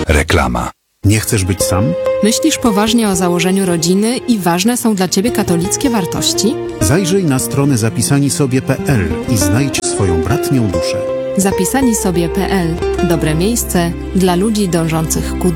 Reklama. Nie chcesz być sam? Myślisz poważnie o założeniu rodziny i ważne są dla Ciebie katolickie wartości? Zajrzyj na stronę zapisanisobie.pl i znajdź swoją bratnią duszę. Zapisanisobie.pl. Dobre miejsce dla ludzi dążących ku